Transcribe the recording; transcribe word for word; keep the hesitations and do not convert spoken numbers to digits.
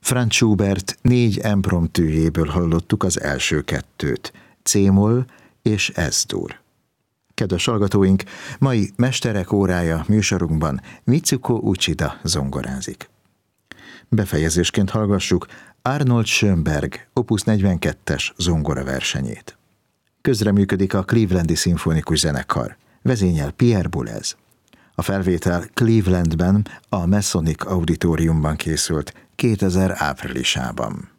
Franz Schubert négy impromptűjéből hallottuk az első kettőt, C-moll és S-dur. Kedves hallgatóink, mai Mesterek órája műsorunkban Mitsuko Uchida zongorázik. Befejezésként hallgassuk Arnold Schönberg opus negyvenkettes zongoraversenyét. Közreműködik a Clevelandi Szimfonikus Zenekar, vezényel Pierre Boulez. A felvétel Clevelandben, a Masonic Auditoriumban készült kétezer áprilisában.